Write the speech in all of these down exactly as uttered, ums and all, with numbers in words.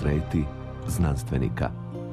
Portreti znanstvenika.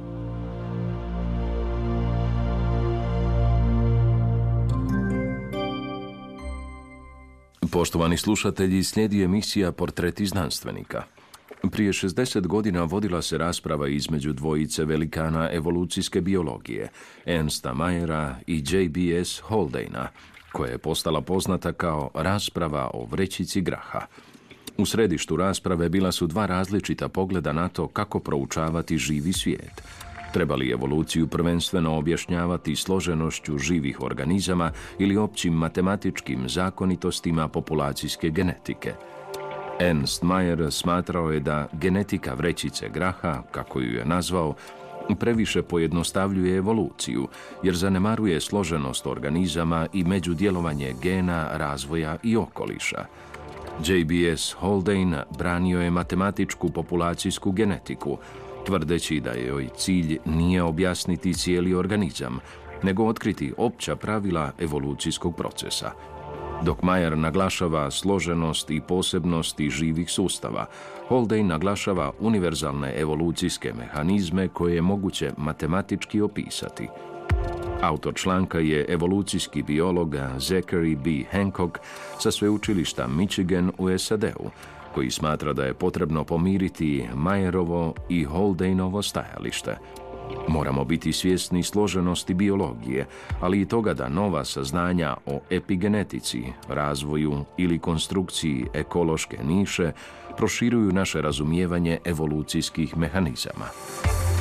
Poštovani slušatelji, slijedi emisija Portreti znanstvenika. Prije šezdeset godina vodila se rasprava između dvojice velikana evolucijske biologije, Ernsta Mayera i J B S Haldane'a, koja je postala poznata kao rasprava o vrećici graha. U središtu rasprave bila su dva različita pogleda na to kako proučavati živi svijet. Treba li evoluciju prvenstveno objašnjavati složenošću živih organizama ili općim matematičkim zakonitostima populacijske genetike? Ernst Mayr smatrao je da genetika vrećice graha, kako ju je nazvao, previše pojednostavljuje evoluciju, jer zanemaruje složenost organizama i međudjelovanje gena, razvoja i okoliša. J B S Haldane branio je matematičku populacijsku genetiku, tvrdeći da joj cilj nije objasniti cijeli organizam, nego otkriti opća pravila evolucijskog procesa. Dok Mayr naglašava složenost i posebnosti živih sustava, Haldane naglašava univerzalne evolucijske mehanizme koje je moguće matematički opisati. Autor članka je evolucijski biolog Zachary B. Hancock sa sveučilišta Michigan u S A D-u, koji smatra da je potrebno pomiriti Mayerovo i Haldaneovo stajalište. Moramo biti svjesni složenosti biologije, ali i toga da nova saznanja o epigenetici, razvoju ili konstrukciji ekološke niše proširuju naše razumijevanje evolucijskih mehanizama.